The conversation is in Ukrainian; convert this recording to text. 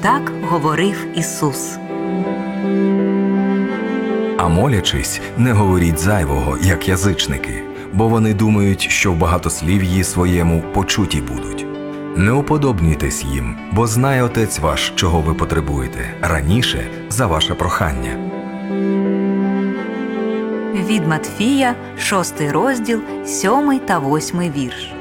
Так говорив Ісус. А молячись, не говоріть зайвого, як язичники, бо вони думають, що в багатослів'ї своєму почуті будуть. Не уподобнюйтесь їм, бо знає Отець ваш, чого ви потребуєте, раніше за ваше прохання. Від Матфія, 6 розділ, 7 та 8 вірш.